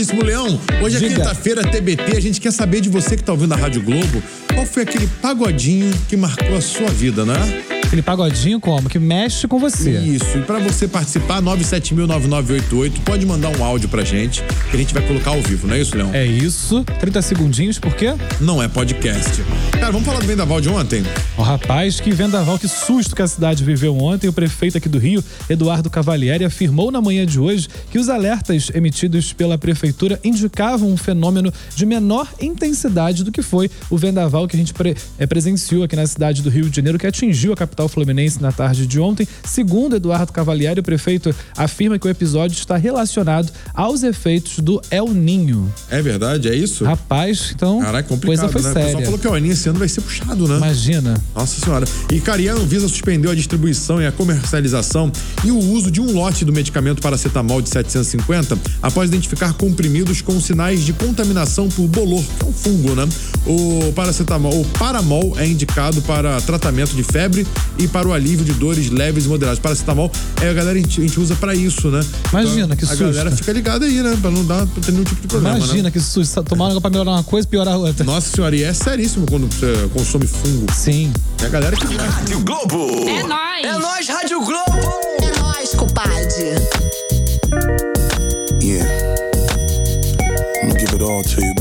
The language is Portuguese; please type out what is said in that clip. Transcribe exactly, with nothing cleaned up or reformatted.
Leão, hoje é Diga. quinta-feira, T B T, a gente quer saber de você que tá ouvindo a Rádio Globo, qual foi aquele pagodinho que marcou a sua vida, né? Aquele pagodinho como? Que mexe com você. Isso, e pra você participar, nove sete mil, nove nove oito oito, pode mandar um áudio pra gente, que a gente vai colocar ao vivo, não é isso, Leão? É isso, trinta segundinhos, por quê? Não é podcast. Cara, vamos falar do vendaval de ontem? O rapaz, que vendaval, que susto que a cidade viveu ontem. O prefeito aqui do Rio, Eduardo Cavalieri, afirmou na manhã de hoje que os alertas emitidos pela prefeitura indicavam um fenômeno de menor intensidade do que foi o vendaval que a gente pre- é, presenciou aqui na cidade do Rio de Janeiro, que atingiu a capital fluminense na tarde de ontem. Segundo Eduardo Cavalieri, o prefeito afirma que o episódio está relacionado aos efeitos do El Ninho. É verdade, é isso? Rapaz, então, Caraca, complicado, coisa foi né? O séria. pessoal falou que o El Ninho esse ano vai ser puxado, né? Imagina. Nossa senhora. E, cara, e a Anvisa suspendeu a distribuição e a comercialização e o uso de um lote do medicamento paracetamol de setecentos e cinquenta após identificar comprimidos com sinais de contaminação por bolor, que é um fungo, né? O paracetamol, o paramol é indicado para tratamento de febre e para o alívio de dores leves e moderadas. Paracetamol, é, a galera, a gente, a gente usa pra isso, né? Imagina, então, que a susto. A galera fica ligada aí, né? Pra não dar, pra ter nenhum tipo de problema, Imagina, né? que susto. Tomar um negócio pra melhorar uma coisa e piorar a outra. Nossa senhora, e é seríssimo quando você consome fungo. Sim. É a galera que gosta. Rádio Globo. É nóis! É nóis, Rádio Globo. É nóis, compadre! Yeah. I'm gonna give it all to you,